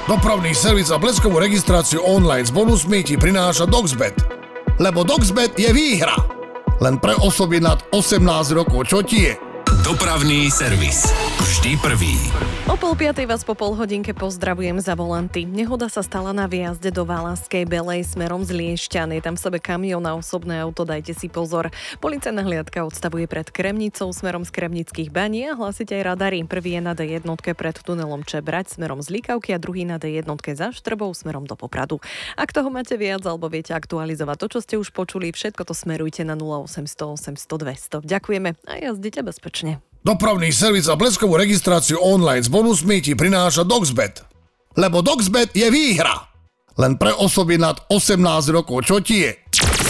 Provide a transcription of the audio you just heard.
Dopravný servis a bleskovú registráciu online s bonusmi ti prináša Doxbet. Lebo Doxbet je výhra. Len pre osoby nad 18 rokov. Čo ti je? Dopravný servis. Vždy prvý. O 4:30 vás po polhodinke pozdravujem za volanty. Nehoda sa stala na výjazde do Valašskej Belej smerom z Liešťan. Je tam v sebe kamión a osobné auto, dajte si pozor. Policajná hliadka odstavuje pred Kremnicou smerom z Kremnických baní a hlásiť aj radary. Prvý je na D1 pred tunelom Čebrať smerom z Líkavky a druhý na D1 za Štrbou smerom do Popradu. Ak toho máte viac alebo viete aktualizovať to, čo ste už počuli, všetko to smerujte na 0800 800 200. Ďakujeme a jazdite bezpečne. Dopravný servis a bleskovú registráciu online s bonusmi ti prináša Doxbet. Lebo Doxbet je výhra. Len pre osoby nad 18 rokov. Čo ti je?